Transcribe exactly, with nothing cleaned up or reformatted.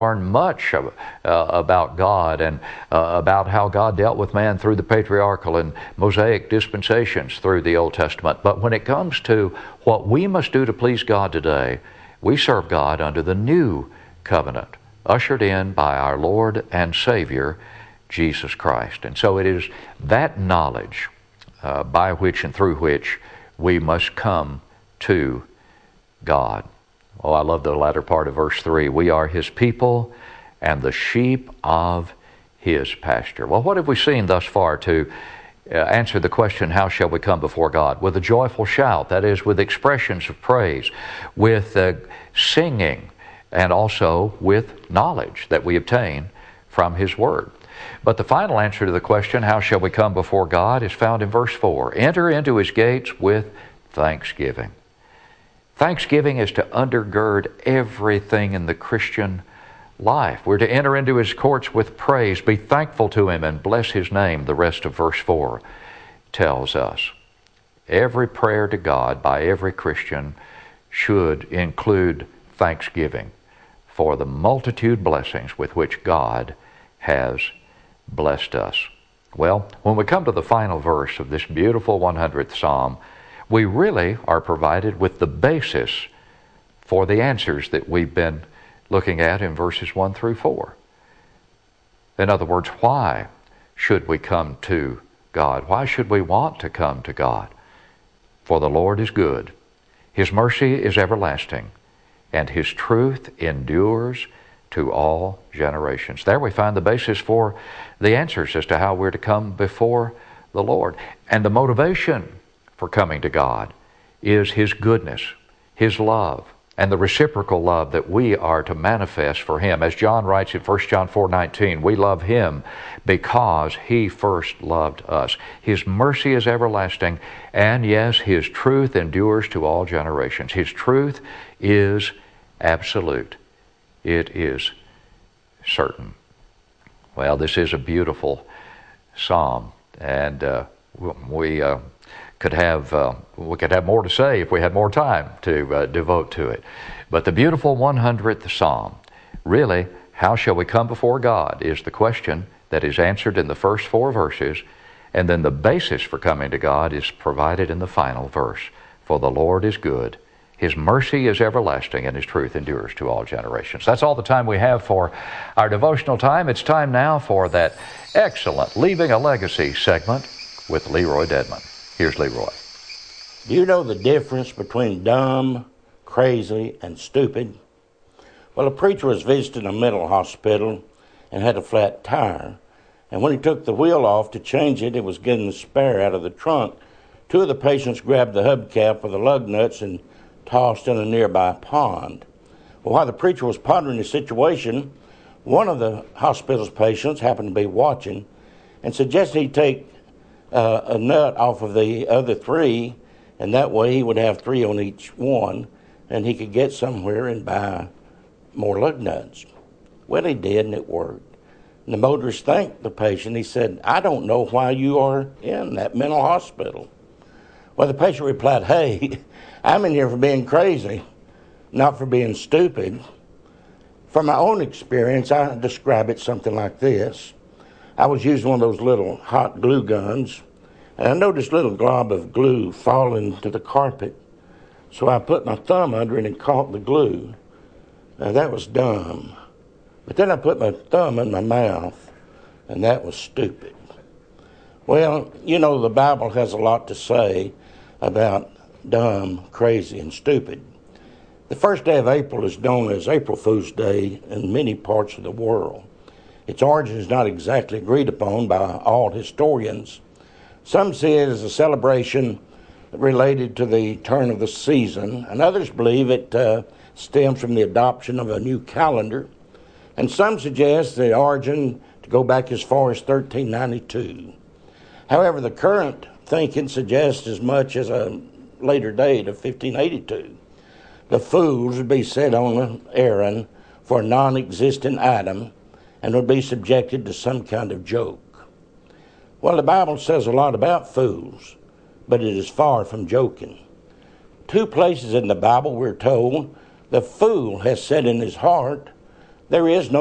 learn much uh, about God and uh, about how God dealt with man through the patriarchal and Mosaic dispensations through the Old Testament. But when it comes to what we must do to please God today, we serve God under the new covenant, ushered in by our Lord and Savior, Jesus Christ. And so it is that knowledge uh, by which and through which we must come to God. Oh, I love the latter part of verse three. We are His people and the sheep of His pasture. Well, what have we seen thus far to uh, answer the question, how shall we come before God? With a joyful shout, that is, with expressions of praise, with uh, singing, and also with knowledge that we obtain from His Word. But the final answer to the question, how shall we come before God, is found in verse four. Enter into His gates with thanksgiving. Thanksgiving is to undergird everything in the Christian life. We're to enter into His courts with praise, be thankful to Him, and bless His name, the rest of verse four tells us. Every prayer to God by every Christian should include thanksgiving for the multitude blessings with which God has blessed us. Well, when we come to the final verse of this beautiful one hundredth Psalm, we really are provided with the basis for the answers that we've been looking at in verses one through four. In other words, why should we come to God? Why should we want to come to God? For the Lord is good. His mercy is everlasting, and His truth endures to all generations. There we find the basis for the answers as to how we're to come before the Lord. And the motivation for coming to God is His goodness, His love, and the reciprocal love that we are to manifest for Him. As John writes in First John four nineteen, we love Him because He first loved us. His mercy is everlasting, and yes, His truth endures to all generations. His truth is absolute. It is certain. Well, this is a beautiful psalm, and uh, we uh, could have uh, we could have more to say if we had more time to uh, devote to it. But the beautiful one hundredth Psalm, really, how shall we come before God, is the question that is answered in the first four verses, and then the basis for coming to God is provided in the final verse. For the Lord is good. His mercy is everlasting, and His truth endures to all generations. That's all the time we have for our devotional time. It's time now for that excellent Leaving a Legacy segment with Leroy Dedman. Here's Leroy. Do you know the difference between dumb, crazy, and stupid? Well, a preacher was visiting a mental hospital and had a flat tire. And when he took the wheel off to change it, it was getting the spare out of the trunk. Two of the patients grabbed the hubcap with the lug nuts and tossed in a nearby pond. Well, while the preacher was pondering the situation, one of the hospital's patients happened to be watching and suggested he take uh, a nut off of the other three, and that way he would have three on each one, and he could get somewhere and buy more lug nuts. Well, he did, and it worked. And the motorist thanked the patient. He said, "I don't know why you are in that mental hospital." Well, the patient replied, "Hey, I'm in here for being crazy, not for being stupid." From my own experience, I describe it something like this. I was using one of those little hot glue guns, and I noticed a little glob of glue falling to the carpet. So I put my thumb under it and caught the glue. Now, that was dumb. But then I put my thumb in my mouth, and that was stupid. Well, you know, the Bible has a lot to say about dumb, crazy, and stupid. The first day of April is known as April Fool's Day in many parts of the world. Its origin is not exactly agreed upon by all historians. Some see it as a celebration related to the turn of the season, and others believe it uh, stems from the adoption of a new calendar, and some suggest the origin to go back as far as thirteen ninety-two. However, the current thinking suggests as much as a later date of fifteen eighty-two. The fools would be set on an errand for a non-existent item and would be subjected to some kind of joke. Well, the Bible says a lot about fools, but it is far from joking. Two places in the Bible we're told the fool has said in his heart, There is no